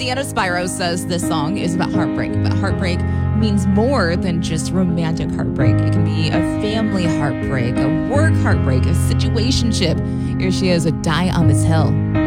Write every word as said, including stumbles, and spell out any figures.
Mariana Spyro says this song is about heartbreak, but heartbreak means more than just romantic heartbreak. It can be a family heartbreak, a work heartbreak, a situationship. Here she is with Die on This Hill.